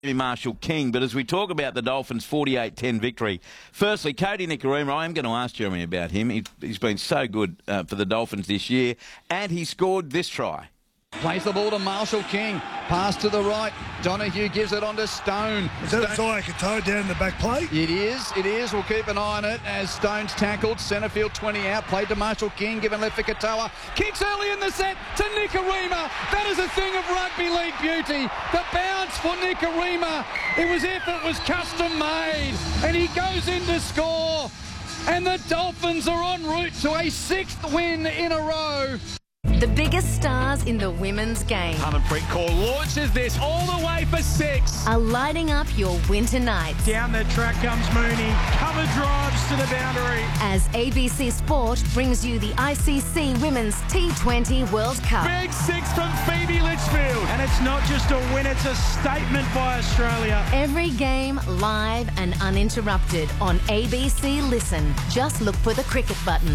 Marshall King, but as we talk about the Dolphins' 48-10 victory, firstly, Kodi Nikorima, I am going to ask Jeremy about him. He's been so good for the Dolphins this year, and he scored this try. Plays the ball to Marshall King. Pass to the right. Donahue gives it on to Stone. Is that Zaya Katoa down in the back plate? It is. We'll keep an eye on it as Stone's tackled. Centre field 20 out. Played to Marshall King. Given left for Katoa. Kicks early in the set to Nikorima. That is a thing of rugby league beauty. The bounce for Nikorima. It was custom made. And he goes in to score. And the Dolphins are en route to a 6th win in a row. The biggest stars in the women's game Harmanpreet Kaur launches this all the way for 6. are lighting up your winter nights. Down the track comes Mooney. Cover drives to the boundary. As ABC Sport brings you the ICC Women's T20 World Cup. Big 6 from Phoebe Litchfield. And it's not just a win, it's a statement by Australia. Every game live and uninterrupted on ABC Listen. Just look for the cricket button.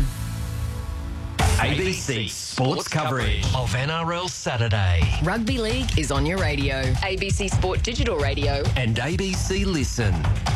ABC Sports coverage of NRL Saturday. Rugby League is on your radio. ABC Sport Digital Radio. And ABC Listen.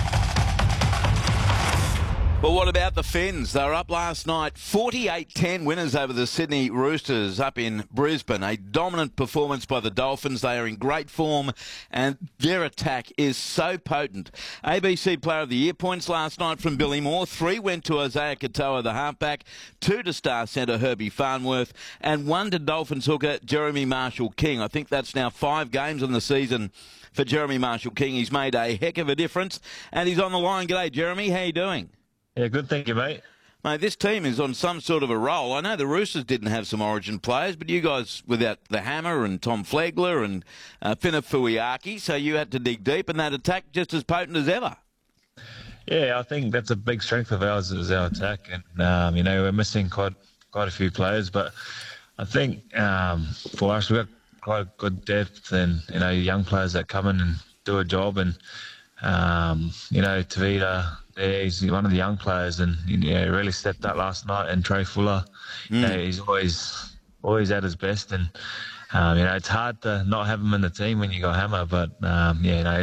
Well, what about the Finns? They were up last night, 48-10 winners over the Sydney Roosters up in Brisbane. A dominant performance by the Dolphins. They are in great form and their attack is so potent. ABC Player of the Year points last night from Billy Moore. 3 went to Isaiah Katoa, the halfback, 2 to star centre Herbie Farnworth, and 1 to Dolphins hooker Jeremy Marshall King. I think that's now 5 games on the season for Jeremy Marshall King. He's made a heck of a difference and he's on the line. G'day, Jeremy. How you doing? Yeah, good, thank you, mate. Mate, this team is on some sort of a roll. I know the Roosters didn't have some Origin players, but you guys, without the Hammer and Tom Flegler and Fina Fuiaki, so you had to dig deep, and that attack just as potent as ever. Yeah, I think that's a big strength of ours is our attack, and we're missing quite a few players, but I think for us we've got quite a good depth, and young players that come in and do a job, and Tavita. Yeah, he's one of the young players, and he really stepped up last night. And Trey Fuller, he's always at his best, and it's hard to not have him in the team when you got Hammer, but